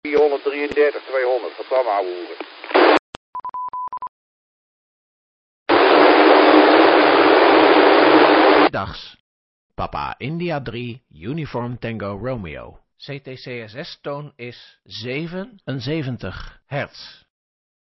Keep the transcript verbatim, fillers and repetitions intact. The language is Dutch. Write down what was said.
driehonderddrieëndertig tweehonderd, wat dan ouwe hoeren. Dags. Papa India drie, Uniform Tango Romeo. C T C S S-toon is zevenenzeventig hertz.